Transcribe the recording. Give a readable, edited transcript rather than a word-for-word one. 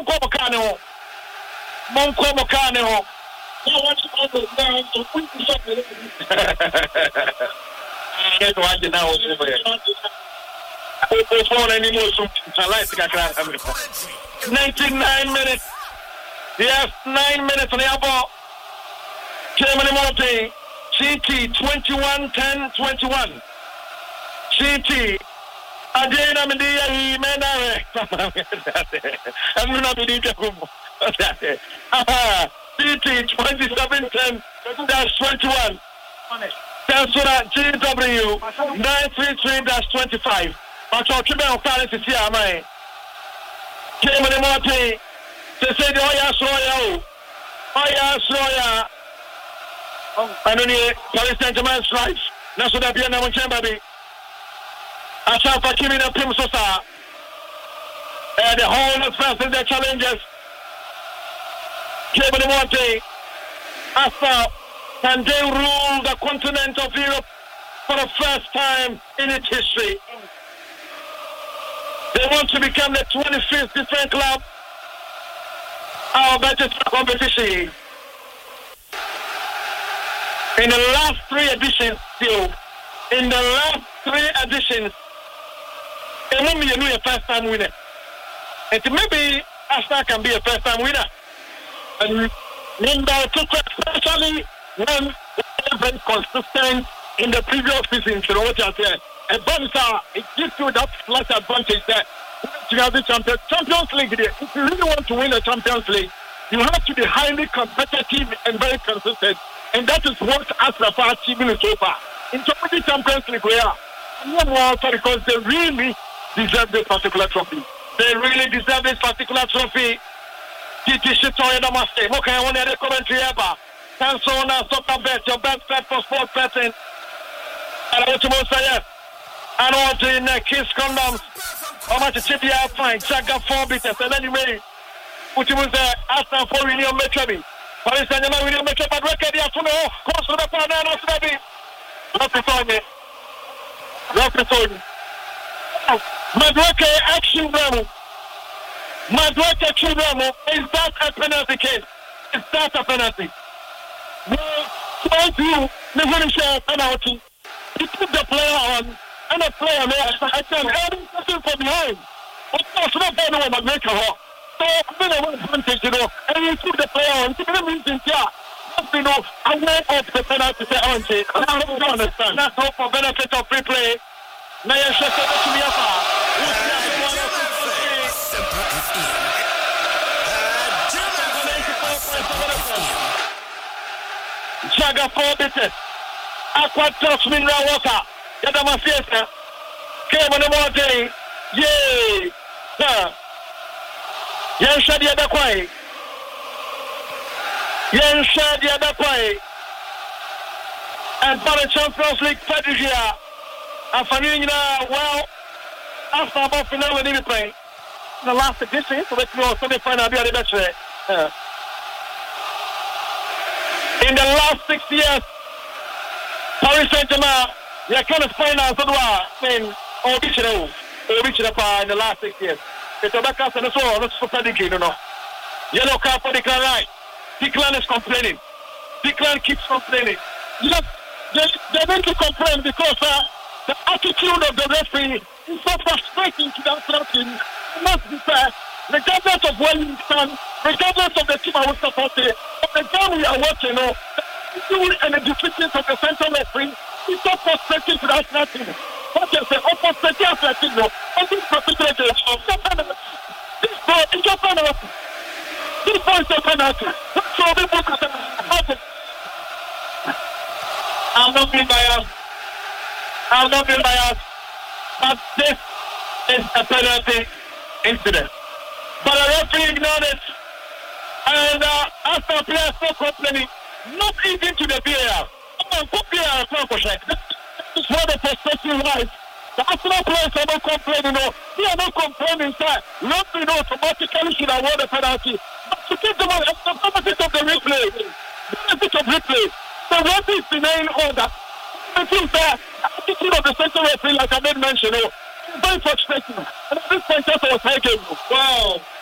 Monko Mokano. Monko Mokano. Get one now. Before any more, I like to 99 minutes. Yes, 9 minutes on the ball. Germany Monte. CT 21-10-21. CT. Adena Media Menare. I'm not be CT 27-10-21. Tensura GW 933-25. But your Tribune Palace is here, man. Germany Monte. They say the Oya Soya. Oya Soya. I don't need Paris Saint-Germain's right. That's what I've been on Chamberlain. I shall for Kimi the Primsosa. And the whole of France and their challenges. Germany Monte. After can they rule the continent of Europe for the first time in its history? They want to become the 25th different club. Our better competition. In the last 3 editions, still, it won't be a first time winner. And maybe Arsenal can be a first time winner. And number 2, especially when they're very consistent in the previous season, you know what I'm saying? And Bonsa, it gives you that slight advantage that you have the Champions League. If you really want to win the Champions League, you have to be highly competitive and very consistent. And that is what Arsenal are achieving so far. In the Champions League, we are. Because they really deserve this particular trophy. They really deserve this particular trophy. Titi Shitoya Namaste. Okay, I want to commentary ever. Cancel now, soccer bet, your best bet for sports betting. And I want to say yes. I want to in Kiss Condoms. How much is CPR fine? Jaga 4 bitters. And anyway, which was Arsenal for William Metrabi. Paris Saint-Germain William Metrabi. But record here to know. Course to the corner, not to be. Not to find it. Not to find it. Madueke action level. Madueke action level. Is that a penalty case? Is that a penalty? Well, told you, the finisher penalty. He put the player on, and the player there, I said, nothing from behind. Of course, not by the way, Madueke. So, I'm going to win advantage, you know, and he put the player on. So, the reason, yeah. You know, aware of the penalty, I don't understand. That's all for benefit of free play. Now, you're just to me up. Jaga 4 bitters. Aqua Toss Mineral Water. Yadama Fiesta. Came on the morning. Yay! Yan Shadi Adakwai. Yan Shadi Adakwai. And for the Champions League third year. And for you now, well, after about final when he playing. The last edition, so let's go semi-final be the best. In the last 6 years, Paris Saint-Germain, they kind of final so do I mean original in the last 6 years. It's a backcast and so on, let's for you know. Yellow card for Declan right. Declan is complaining. Declan keeps complaining. Look, they need to complain because the attitude of the referee is so frustrating to that team. It must be fair, regardless of where you stand, regardless of the team I was supporting, of the game we are watching, the attitude and the decisions of the central referee is so frustrating to that team. What you say, frustrating after team, on this particular game, this ball is a penalty. This ball is a penalty. So we focus on it. I'm not being biased. But this is a penalty incident. But the referee ignored it. And after players so complaining, not even to the VAR. This is where the frustration lies. The Arsenal players are not complaining. They are not complaining, sir. Referee automatically should award the penalty. But to give them the benefit of the replay. The referee is denying order. I think the attitude of the central referee, like I did mention, very frustrating. And at this point, that's what I was thinking. Wow.